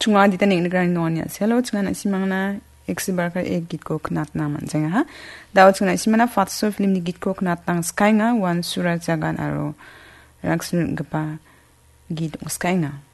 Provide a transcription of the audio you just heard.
chunga di taning ngra non ya selo chunga na simangna exibar ka ek git ko knat na man jenga ha daw chunga simana fatso film ni git ko knat tang sky nga wan sura jagan aro raksun gapa git sky nga